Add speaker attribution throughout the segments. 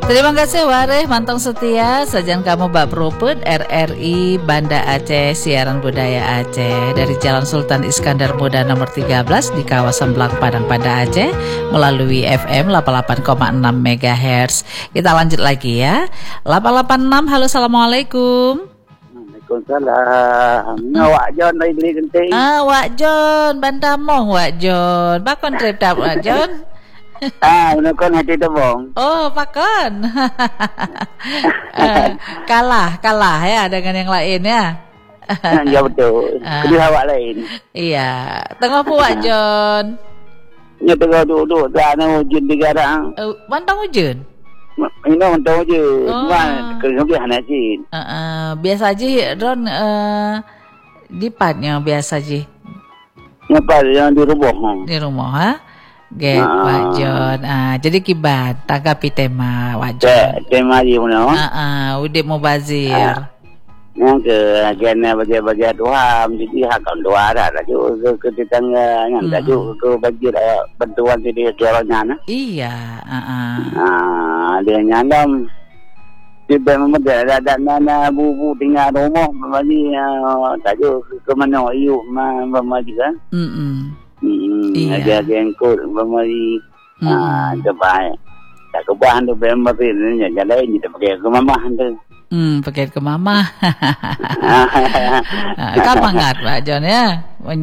Speaker 1: Terima kasih Wareh Mantong Setia, sajan kamu Bak Propet RRI Banda Aceh, siaran budaya Aceh dari Jalan Sultan Iskandar Muda nomor 13 di kawasan Belang Padang Banda Aceh melalui FM 88,6 MHz. Kita lanjut lagi ya. 886, halo, assalamualaikum.
Speaker 2: Waalaikumsalam. Wak John dari Geli Genting.
Speaker 1: Wak John, Bantamong Wak John. Bakon trip tap Wak John.
Speaker 2: Menukun hati tebong.
Speaker 1: Oh, pakon. Kalah ya dengan yang lain ya.
Speaker 2: Ya betul. Kedua awak lain.
Speaker 1: Iya. Tengah pu Wak John.
Speaker 2: Ya tengah duduk dah nak hujan di garang.
Speaker 1: Mantang hujan.
Speaker 2: Ini mantang hujan. Cuma kerja anak jin.
Speaker 1: Biasa aja Ron dipatnya biasa aja.
Speaker 2: Ngapa yang di rumah?
Speaker 1: Di rumah ha? Get Wak John. Jadi kibat tanggapi tema Wak John.
Speaker 2: Tema dia mana?
Speaker 1: Udah mau bazir.
Speaker 2: Yang ke agenda baca Tuhan, jadi hakam doa dah juga ke tetangga, yang juga ke bagi bantuan jadi kerana.
Speaker 1: Iya.
Speaker 2: Dia nyandam. Tiba memang ada nana bubu tinggal rumah, bagi tajuk ke mana iu mama juga. Ada gengkut memari terbaik. Tak kebahan tu bermain ni jalan ni tak pakai ke mama tu.
Speaker 1: Pakai ke mama. Kamangat Pak John ya.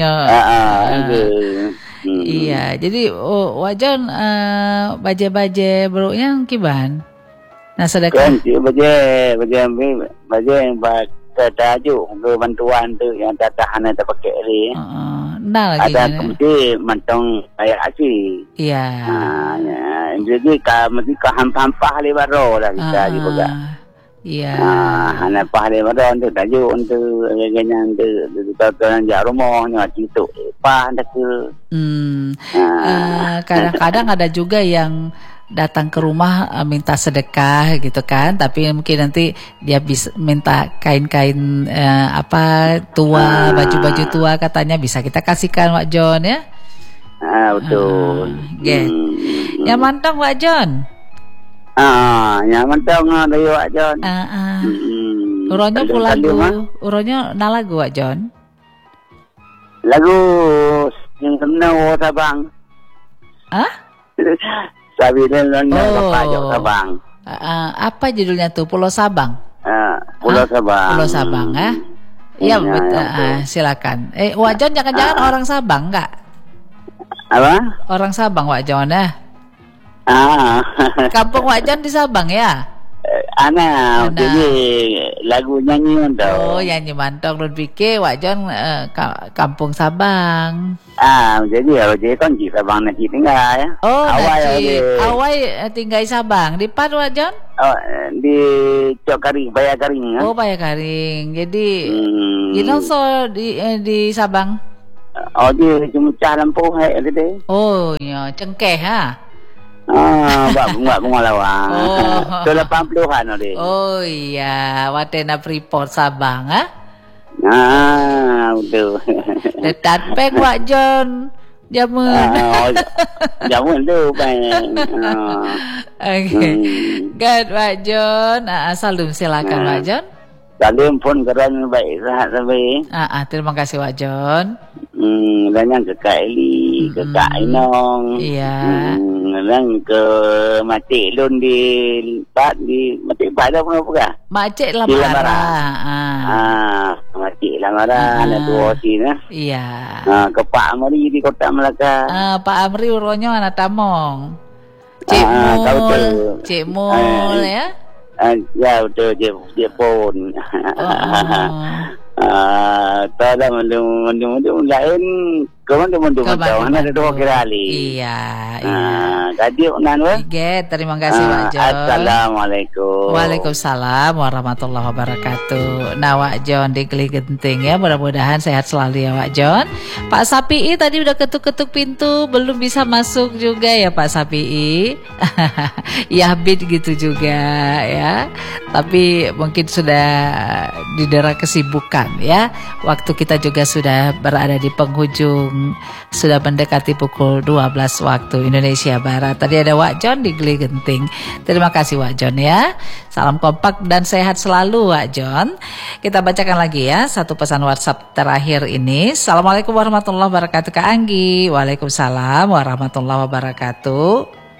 Speaker 1: Iya, jadi Wak John baje-baje bro yang kiban. Nah sedekah.
Speaker 2: Kan baje yang tajuk ke bantuan tu yang tak tahan tak pakai ni.
Speaker 1: Nah lagi
Speaker 2: ada mesti mantong ayat aci.
Speaker 1: Iya.
Speaker 2: Jadi mesti hampah le baro lah kita juga.
Speaker 1: Iya.
Speaker 2: Anak pahale baro tu tajuk untuk ganyan tu tuan rumah nya gitu. Pah dah ke.
Speaker 1: Kadang-kadang ada juga yang datang ke rumah minta sedekah gitu kan, tapi mungkin nanti dia bisa minta kain-kain tua, baju-baju tua katanya bisa kita kasihkan Wak John ya.
Speaker 2: Betul.
Speaker 1: Yang mantong Wak John.
Speaker 2: Yang mantong dari Wak John.
Speaker 1: Uronyo pun lagu, uronyo na lagu Wak John.
Speaker 2: Lagu yang kenal Sabang. Sabilan Pajak Sabang.
Speaker 1: Apa judulnya tuh? Pulau Sabang.
Speaker 2: Pulau Sabang.
Speaker 1: Pulau Sabang, Iya betul. Silakan. Wak John jangan-jangan orang Sabang enggak?
Speaker 2: Apa?
Speaker 1: Orang Sabang Wak John Kampung Wak John di Sabang ya?
Speaker 2: Jadi lagu nyanyi mantau.
Speaker 1: Oh, nyanyi mantau. Lu pikir Wak John Kampung Sabang.
Speaker 2: Jadi kan di Sabang nanti tinggal ya.
Speaker 1: Oh, awal tinggal di Sabang. Di Pat Wak John?
Speaker 2: Di Cok Karing, Bayar Karing.
Speaker 1: Oh, Bayar Karing. Jadi so di Sabang.
Speaker 2: Oh, dia cuma cah lampu tadi.
Speaker 1: Oh, ya cengkeh
Speaker 2: Buat pengalaman. Tu 80-an dia.
Speaker 1: Oh iya, Watena Freeport Sabang
Speaker 2: betul.
Speaker 1: Dekat pek Wak John. Jamun.
Speaker 2: Jamun tu bang.
Speaker 1: Okey. Gad Wak John. Salam silakan Wak John.
Speaker 2: Salam pun keren baik sehat sampai.
Speaker 1: Terima kasih Wak John.
Speaker 2: Dan yang ke Kak Eli, ke Kak Inong.
Speaker 1: Iya.
Speaker 2: Dan ke Makcik Lun di Makcik Pada pun apa?
Speaker 1: Makcik Lamaran.
Speaker 2: Makcik Lamaran ada dua sini.
Speaker 1: Iya.
Speaker 2: Ke Pak Amri di Kota Melaka.
Speaker 1: Pak Amri uronyo anak Tamong. Cik Mul ya.
Speaker 2: Ya betul dia pun. Tak ada mendung lain mendung ada dua kali.
Speaker 1: Iya.
Speaker 2: Tadi nanwe.
Speaker 1: Terima kasih Wak John.
Speaker 2: Assalamualaikum.
Speaker 1: Waalaikumsalam warahmatullahi wabarakatuh. Nah Wak John di Geli Genting ya, mudah-mudahan sehat selalu ya Wak John. Pak Sapii tadi udah ketuk-ketuk pintu belum bisa masuk juga ya Pak Sapii. Ya bid gitu juga ya. Tapi mungkin sudah didera kesibukan ya. Waktu kita juga sudah berada di penghujung sudah mendekati pukul 12 waktu Indonesia Barat. Tadi ada Wak John di Geli Genting. Terima kasih Wak John ya. Salam kompak dan sehat selalu Wak John. Kita bacakan lagi ya satu pesan WhatsApp terakhir ini. Assalamualaikum warahmatullahi wabarakatuh Kak Anggi. Waalaikumsalam warahmatullahi wabarakatuh.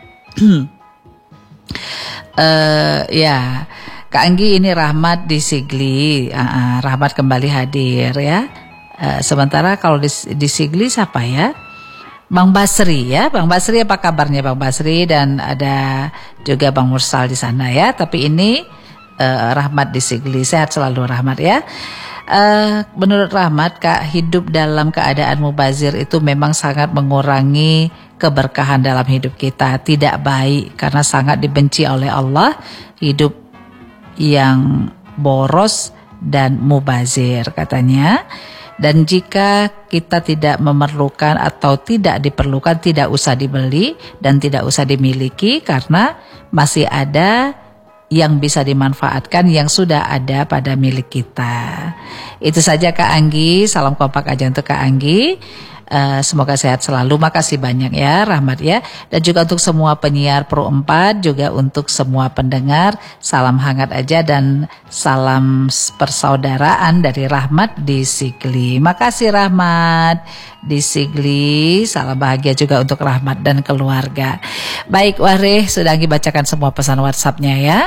Speaker 1: Ya Kak Anggi, ini Rahmat di Sigli. Rahmat kembali hadir ya. Sementara kalau di Sigli siapa ya? Bang Basri ya. Bang Basri, apa kabarnya Bang Basri? Dan ada juga Bang Mursal di sana ya. Tapi ini Rahmat di Sigli. Sehat selalu Rahmat ya. Menurut Rahmat, Kak, hidup dalam keadaan mubazir itu memang sangat mengurangi keberkahan dalam hidup kita. Tidak baik karena sangat dibenci oleh Allah. Hidup yang boros dan mubazir katanya. Dan jika kita tidak memerlukan atau tidak diperlukan, tidak usah dibeli dan tidak usah dimiliki, karena masih ada yang bisa dimanfaatkan yang sudah ada pada milik kita. Itu saja Kak Anggi. Salam kompak aja untuk Kak Anggi. Semoga sehat selalu. Makasih banyak ya Rahmat ya. Dan juga untuk semua penyiar Pro 4, juga untuk semua pendengar, salam hangat aja dan salam persaudaraan dari Rahmat di Sigli. Makasih Rahmat di Sigli. Salam bahagia juga untuk Rahmat dan keluarga. Baik Warih, sudah dibacakan semua pesan WhatsApp-nya ya.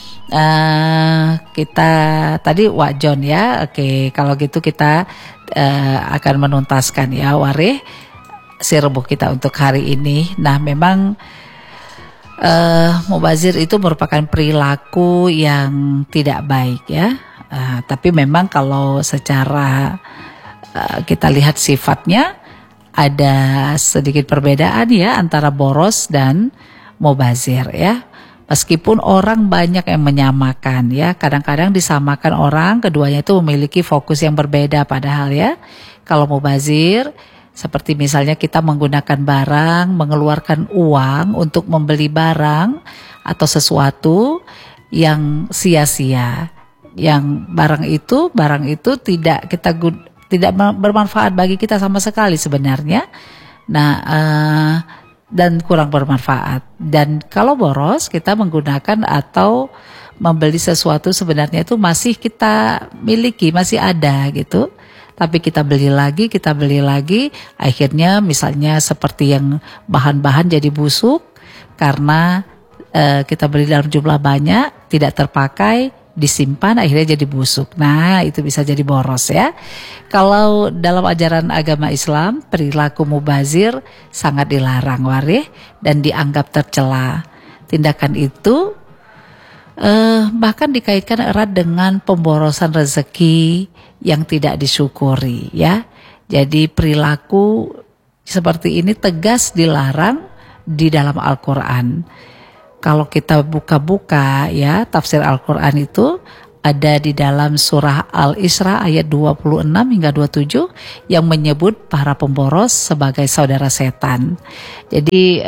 Speaker 1: Kita tadi Wak John ya. Oke, kalau gitu kita akan menuntaskan ya Warih sirbuh kita untuk hari ini. Nah memang mubazir itu merupakan perilaku yang tidak baik ya. Tapi memang kalau secara kita lihat sifatnya ada sedikit perbedaan ya antara boros dan mubazir ya. Meskipun orang banyak yang menyamakan ya, kadang-kadang disamakan orang, keduanya itu memiliki fokus yang berbeda padahal ya. Kalau mubazir, seperti misalnya kita menggunakan barang, mengeluarkan uang untuk membeli barang atau sesuatu yang sia-sia. Yang barang itu tidak bermanfaat bagi kita sama sekali sebenarnya. Nah, dan kurang bermanfaat. Dan kalau boros, kita menggunakan atau membeli sesuatu sebenarnya itu masih kita miliki, masih ada gitu. Tapi kita beli lagi, akhirnya misalnya seperti yang bahan-bahan jadi busuk karena kita beli dalam jumlah banyak, tidak terpakai, disimpan akhirnya jadi busuk. Nah, itu bisa jadi boros ya. Kalau dalam ajaran agama Islam, perilaku mubazir sangat dilarang Warih dan dianggap tercela. Tindakan itu bahkan dikaitkan erat dengan pemborosan rezeki yang tidak disyukuri ya. Jadi perilaku seperti ini tegas dilarang di dalam Al-Qur'an. Kalau kita buka-buka ya tafsir Al-Quran itu ada di dalam surah Al-Isra ayat 26 hingga 27 yang menyebut para pemboros sebagai saudara setan. Jadi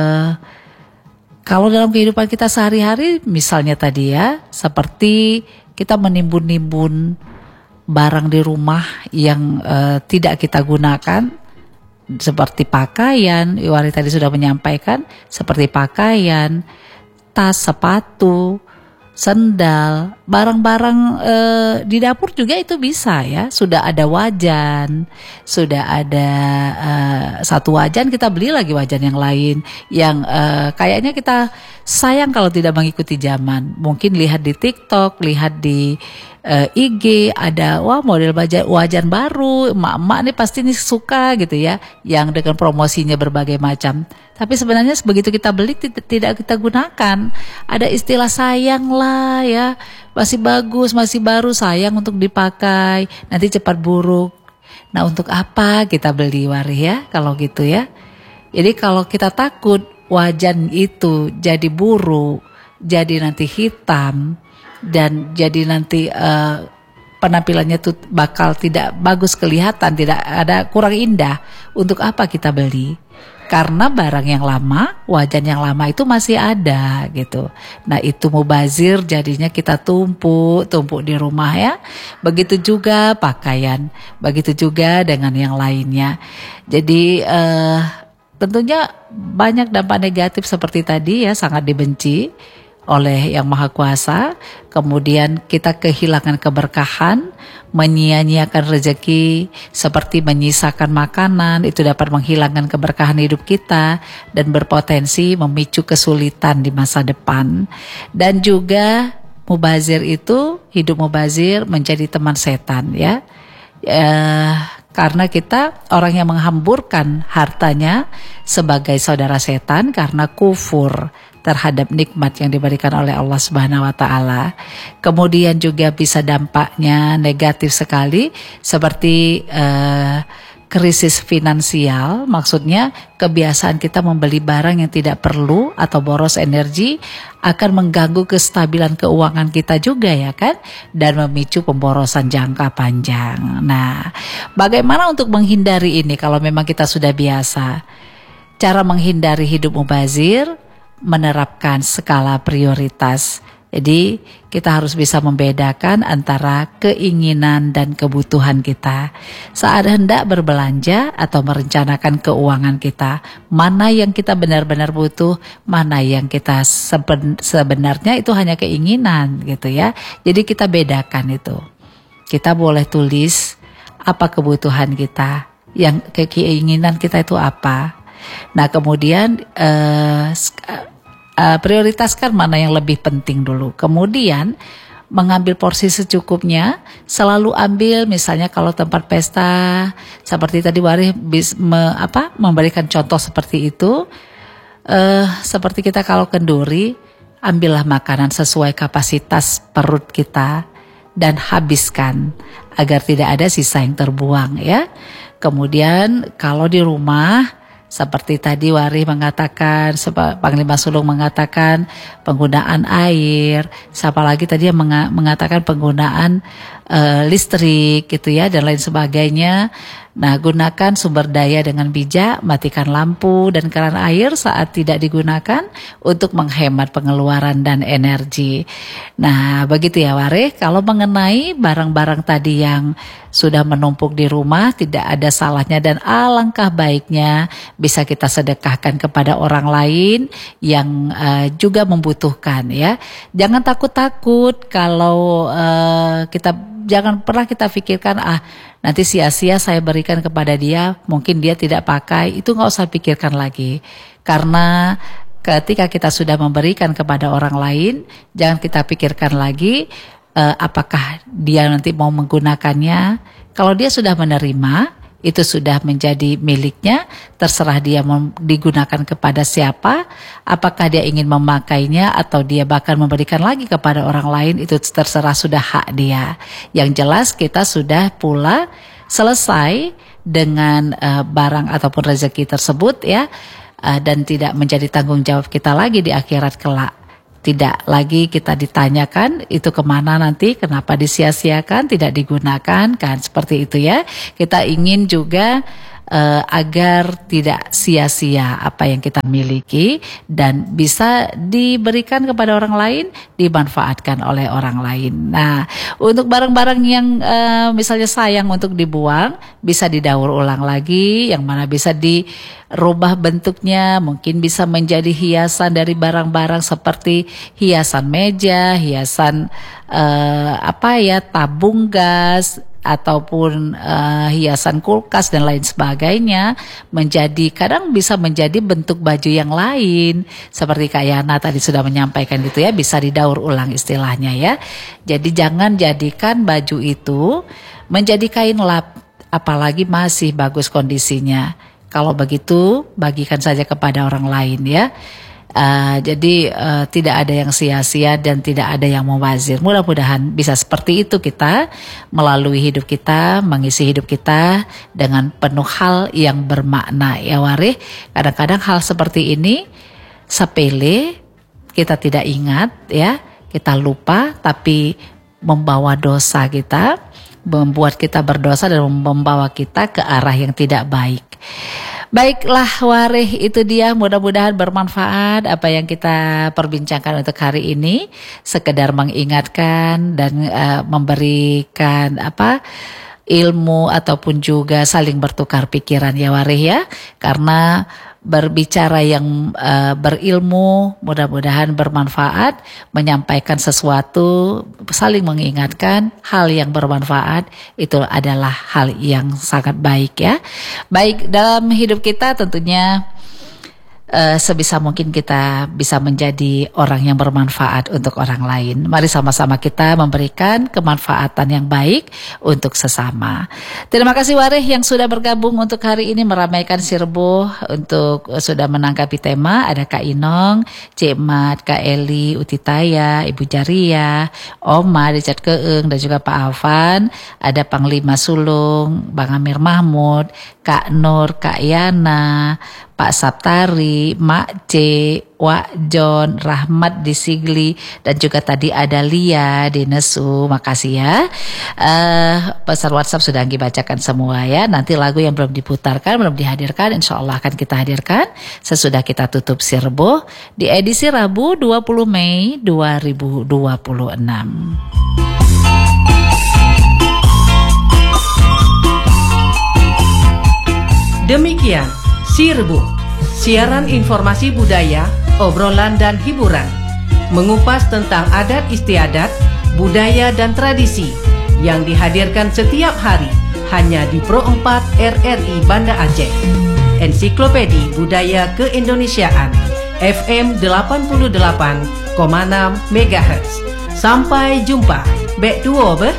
Speaker 1: kalau dalam kehidupan kita sehari-hari misalnya tadi ya, seperti kita menimbun-nimbun barang di rumah yang tidak kita gunakan, seperti pakaian, Iwari tadi sudah menyampaikan, seperti pakaian, tas, sepatu, sendal, barang-barang di dapur juga itu bisa ya. Sudah ada wajan, sudah ada satu wajan, kita beli lagi wajan yang lain yang kayaknya kita sayang kalau tidak mengikuti zaman. Mungkin lihat di TikTok, lihat di IG ada model wajan baru, emak-emak nih pasti nih suka gitu ya, yang dengan promosinya berbagai macam. Tapi sebenarnya begitu kita beli tidak kita gunakan. Ada istilah sayang lah ya, masih bagus, masih baru, sayang untuk dipakai, nanti cepat buruk. Nah untuk apa kita beli Warih ya kalau gitu ya. Jadi kalau kita takut wajan itu jadi buruk, jadi nanti hitam, dan jadi nanti penampilannya tuh bakal tidak bagus kelihatan, tidak ada, kurang indah. Untuk apa kita beli? Karena barang yang lama, wajan yang lama itu masih ada gitu. Nah itu mubazir, jadinya kita tumpuk di rumah ya. Begitu juga pakaian, begitu juga dengan yang lainnya. Jadi tentunya banyak dampak negatif seperti tadi ya, sangat dibenci oleh Yang Maha Kuasa. Kemudian kita kehilangan keberkahan, menyia-nyiakan rezeki, seperti menyisakan makanan, itu dapat menghilangkan keberkahan hidup kita dan berpotensi memicu kesulitan di masa depan. Dan juga mubazir itu, hidup mubazir menjadi teman setan ya. Karena kita orang yang menghamburkan hartanya sebagai saudara setan karena kufur terhadap nikmat yang diberikan oleh Allah Subhanahu wa taala. Kemudian juga bisa dampaknya negatif sekali seperti krisis finansial, maksudnya kebiasaan kita membeli barang yang tidak perlu atau boros energi akan mengganggu kestabilan keuangan kita juga ya kan, dan memicu pemborosan jangka panjang. Nah, bagaimana untuk menghindari ini kalau memang kita sudah biasa? Cara menghindari hidup mubazir, menerapkan skala prioritas. Jadi kita harus bisa membedakan antara keinginan dan kebutuhan kita. Saat hendak berbelanja atau merencanakan keuangan kita, mana yang kita benar-benar butuh, mana yang kita sebenarnya itu hanya keinginan gitu ya. Jadi kita bedakan itu. Kita boleh tulis apa kebutuhan kita, yang keinginan kita itu apa. Nah kemudian prioritaskan mana yang lebih penting dulu. Kemudian mengambil porsi secukupnya. Selalu ambil, misalnya kalau tempat pesta seperti tadi Warih memberikan contoh seperti itu. Seperti kita kalau kenduri, ambillah makanan sesuai kapasitas perut kita dan habiskan agar tidak ada sisa yang terbuang ya. Kemudian kalau di rumah, seperti tadi Warih mengatakan, Panglima Sulung mengatakan penggunaan air, siapa lagi tadi yang mengatakan penggunaan listrik gitu ya, dan lain sebagainya. Nah, gunakan sumber daya dengan bijak, matikan lampu dan keran air saat tidak digunakan untuk menghemat pengeluaran dan energi. Nah, begitu ya Warih. Kalau mengenai barang-barang tadi yang sudah menumpuk di rumah, tidak ada salahnya dan alangkah baiknya bisa kita sedekahkan kepada orang lain yang juga membutuhkan ya. Jangan takut-takut kalau jangan pernah kita pikirkan nanti sia-sia saya berikan kepada dia, mungkin dia tidak pakai. Itu nggak usah pikirkan lagi, karena ketika kita sudah memberikan kepada orang lain, jangan kita pikirkan lagi apakah dia nanti mau menggunakannya. Kalau dia sudah menerima, itu sudah menjadi miliknya, terserah dia mau digunakan kepada siapa, apakah dia ingin memakainya atau dia bahkan memberikan lagi kepada orang lain, itu terserah, sudah hak dia. Yang jelas kita sudah pula selesai dengan barang ataupun rezeki tersebut ya, dan tidak menjadi tanggung jawab kita lagi di akhirat kelak. Tidak lagi kita ditanyakan itu kemana nanti, kenapa disia-siakan, tidak digunakan, kan seperti itu ya. Kita ingin juga agar tidak sia-sia apa yang kita miliki dan bisa diberikan kepada orang lain, dimanfaatkan oleh orang lain. Nah, untuk barang-barang yang misalnya sayang untuk dibuang, bisa didaur ulang lagi, yang mana bisa dirubah bentuknya, mungkin bisa menjadi hiasan dari barang-barang seperti hiasan meja, hiasan tabung gas, ataupun hiasan kulkas dan lain sebagainya, kadang bisa menjadi bentuk baju yang lain, seperti Kak Yana tadi sudah menyampaikan gitu ya, bisa didaur ulang istilahnya ya. Jadi jangan jadikan baju itu menjadi kain lap, apalagi masih bagus kondisinya. Kalau begitu bagikan saja kepada orang lain ya. Jadi tidak ada yang sia-sia dan tidak ada yang mubazir. Mudah-mudahan bisa seperti itu kita melalui hidup kita, mengisi hidup kita dengan penuh hal yang bermakna ya Warih. Kadang-kadang hal seperti ini sepele, kita tidak ingat ya, kita lupa, tapi membawa dosa kita, membuat kita berdosa dan membawa kita ke arah yang tidak baik. Baiklah Warih, itu dia, mudah-mudahan bermanfaat apa yang kita perbincangkan untuk hari ini. Sekedar mengingatkan dan memberikan ilmu ataupun juga saling bertukar pikiran ya Warih ya. Karena berbicara yang berilmu mudah-mudahan bermanfaat, menyampaikan sesuatu, saling mengingatkan hal yang bermanfaat itu adalah hal yang sangat baik ya. Baik, dalam hidup kita tentunya sebisa mungkin kita bisa menjadi orang yang bermanfaat untuk orang lain. Mari sama-sama kita memberikan kemanfaatan yang baik untuk sesama. Terima kasih Warih yang sudah bergabung untuk hari ini meramaikan Sirbo, untuk sudah menanggapi tema. Ada Kak Inong, Cik Mat, Kak Eli, Utitaya, Ibu Jaria, Oma, Richard Keeng, dan juga Pak Afan. Ada Panglima Sulung, Bang Amir Mahmud, Kak Nur, Kak Yana, Pak Saptari, Mak C, Wak John, Rahmat di Sigli, dan juga tadi ada Lia di Nesu. Makasih ya. Pesan WhatsApp sudah dibacakan semua ya. Nanti lagu yang belum diputarkan, belum dihadirkan, insya Allah akan kita hadirkan sesudah kita tutup Sirbo di edisi Rabu 20 Mei 2026.
Speaker 3: Demikian Sirbo, siaran informasi budaya, obrolan dan hiburan, mengupas tentang adat istiadat, budaya dan tradisi yang dihadirkan setiap hari hanya di Pro 4 RRI Banda Aceh. Ensiklopedi Budaya Keindonesiaan FM 88,6 MHz. Sampai jumpa. Bek duo beh.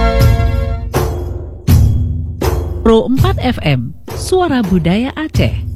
Speaker 1: Pro 4 FM, Suara Budaya Aceh.